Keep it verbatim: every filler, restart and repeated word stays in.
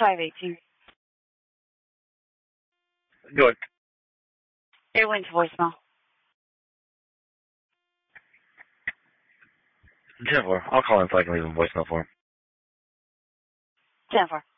five eighteen. Go ahead. It went to voicemail. ten four. I'll call him so I can leave a voicemail for him. ten four.